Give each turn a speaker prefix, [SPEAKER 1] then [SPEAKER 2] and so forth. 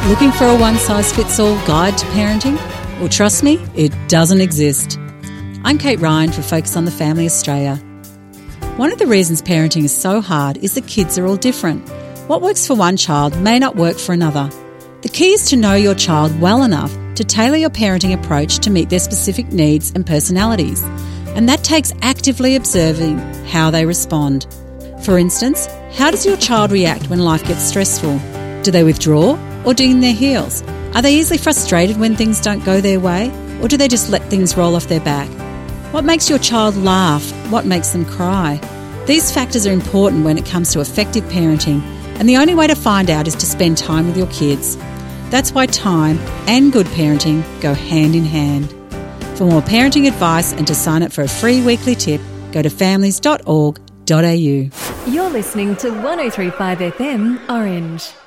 [SPEAKER 1] Looking for a one-size-fits-all guide to parenting? Well, trust me, it doesn't exist. I'm Kate Ryan for Focus on the Family Australia. One of the reasons parenting is so hard is that kids are all different. What works for one child may not work for another. The key is to know your child well enough to tailor your parenting approach to meet their specific needs and personalities. And that takes actively observing how they respond. For instance, how does your child react when life gets stressful? Do they withdraw or dig in their heels? Are they easily frustrated when things don't go their way? Or do they just let things roll off their back? What makes your child laugh? What makes them cry? These factors are important when it comes to effective parenting, and the only way to find out is to spend time with your kids. That's why time and good parenting go hand in hand. For more parenting advice and to sign up for a free weekly tip, go to families.org.au.
[SPEAKER 2] You're listening to 103.5 FM Orange.